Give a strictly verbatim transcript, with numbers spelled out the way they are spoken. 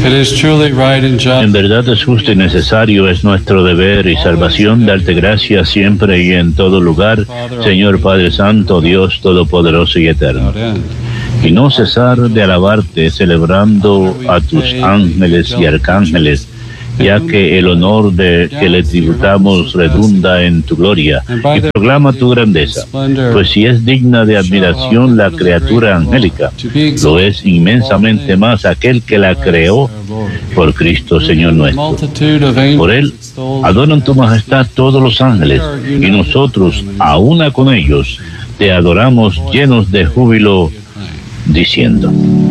En verdad es justo y necesario, es nuestro deber y salvación darte gracias siempre y en todo lugar, Señor Padre Santo, Dios Todopoderoso y Eterno. Y no cesar de alabarte, celebrando a tus ángeles y arcángeles, ya que el honor de que le tributamos redunda en tu gloria y proclama tu grandeza. Pues si es digna de admiración la criatura angélica, lo es inmensamente más aquel que la creó por Cristo Señor nuestro. Por él adoran tu majestad todos los ángeles, y nosotros, a una con ellos, te adoramos llenos de júbilo, diciendo: